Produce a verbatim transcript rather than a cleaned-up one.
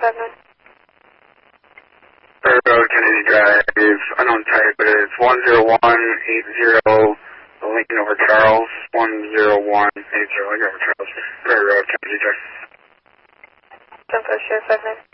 five nine. Prairie Road, Kennedy Drive, unknown type, but it's one zero one eight zero, Lincoln over Charles, one zero one eight zero, Lincoln over Charles, Prairie Road, Kennedy Drive. ten five, share five nine.